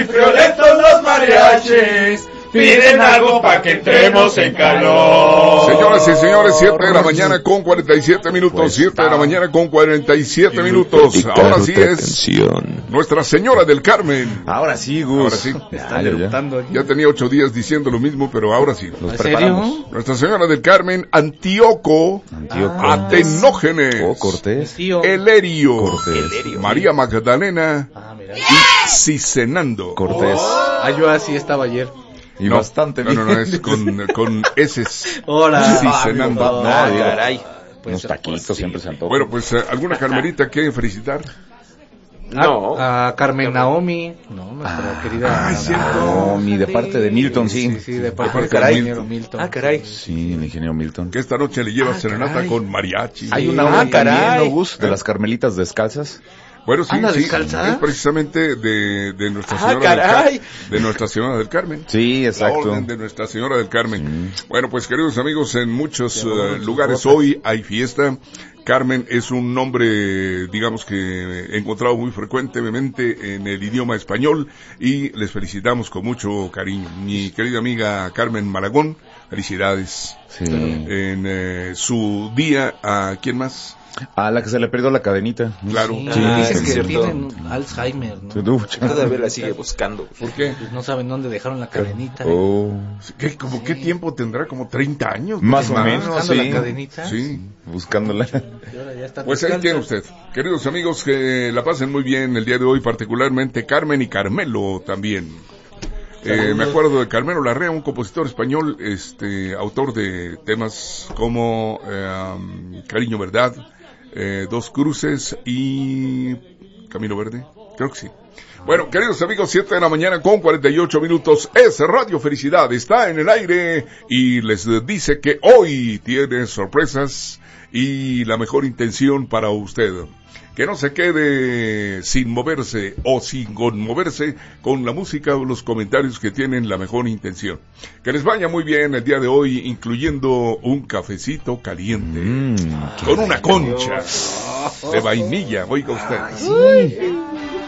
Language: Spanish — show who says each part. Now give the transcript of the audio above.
Speaker 1: violentos los mariachis. Piden algo para que entremos en calor.
Speaker 2: Señoras y señores, 7 de la mañana con 47 minutos. 7 de la mañana con 47 minutos. Ahora sí es Nuestra Señora del Carmen.
Speaker 3: Ahora sí, Gus.
Speaker 2: Ahora sí.
Speaker 1: Están eructando aquí.
Speaker 2: Ya tenía 8 días diciendo lo mismo, pero ahora sí.
Speaker 3: Nos preparamos.
Speaker 1: ¿Serio?
Speaker 2: Nuestra Señora del Carmen, Antíoco, Atenógenes,
Speaker 3: Cortés,
Speaker 2: Elerio,
Speaker 3: Cortés,
Speaker 2: María Magdalena
Speaker 1: Mira.
Speaker 2: y Cicenando.
Speaker 3: Cortés.
Speaker 1: Yo así estaba ayer.
Speaker 3: Y bastante bien.
Speaker 2: No, es con S.
Speaker 1: Hola.
Speaker 2: Cicenando.
Speaker 3: Caray.
Speaker 1: Pues,
Speaker 3: Unos taquitos siempre se antojan.
Speaker 2: Bueno, pues, ¿alguna carmelita que felicitar?
Speaker 1: No. A Carmen Naomi, no, nuestra querida.
Speaker 3: No, de parte de Milton, sí.
Speaker 1: Sí, de parte
Speaker 2: de
Speaker 1: del
Speaker 2: Milton.
Speaker 1: Milton.
Speaker 4: Caray.
Speaker 3: Sí, el ingeniero Milton.
Speaker 2: Que esta noche le lleva serenata
Speaker 1: caray.
Speaker 2: con mariachi.
Speaker 3: Hay una obra también,
Speaker 4: caray.
Speaker 3: ¿no, Gus? De las Carmelitas Descalzas.
Speaker 2: Bueno, sí,
Speaker 1: ¿Anda
Speaker 2: sí,
Speaker 1: descalza?
Speaker 2: es precisamente de Nuestra Señora
Speaker 4: caray.
Speaker 2: de Nuestra Señora del Carmen.
Speaker 3: Sí,
Speaker 2: La
Speaker 3: exacto.
Speaker 2: orden de Nuestra Señora del Carmen. Bueno, pues queridos amigos, en muchos lugares hoy hay fiesta. Carmen es un nombre, digamos que he encontrado muy frecuentemente en el idioma español y les felicitamos con mucho cariño. Mi querida amiga Carmen Malagón, felicidades.
Speaker 3: Sí.
Speaker 2: En su día, ¿a quién más?
Speaker 3: A la que se le perdió la cadenita.
Speaker 2: Claro.
Speaker 1: Sí,
Speaker 3: Sí,
Speaker 1: dicen
Speaker 3: es
Speaker 1: que
Speaker 4: cierto.
Speaker 1: tienen Alzheimer, ¿no?
Speaker 4: Todavía la sigue buscando.
Speaker 2: ¿Por qué?
Speaker 1: Pues no saben dónde dejaron la cadenita.
Speaker 3: Oh,
Speaker 2: ¿Qué tiempo tendrá? ¿Como 30 años?
Speaker 3: Más o
Speaker 2: ¿Más?
Speaker 3: menos.
Speaker 1: Buscando
Speaker 3: sí.
Speaker 1: la cadenita.
Speaker 2: Sí.
Speaker 3: buscándola.
Speaker 1: Y ahora ya está
Speaker 2: Pues ahí
Speaker 1: descalza.
Speaker 2: tiene usted. Queridos amigos, que la pasen muy bien el día de hoy, particularmente Carmen y Carmelo también. Me acuerdo de Carmelo Larrea, un compositor español, autor de temas como Cariño Verdad, Dos Cruces y Camino Verde, creo que sí. Bueno, queridos amigos, 7 de la mañana con 48 minutos, es Radio Felicidad, está en el aire y les dice que hoy tiene sorpresas y la mejor intención para usted. Que no se quede sin moverse o sin conmoverse con la música o los comentarios que tienen la mejor intención. Que les vaya muy bien el día de hoy, incluyendo un cafecito caliente con una concha de vainilla, oiga usted.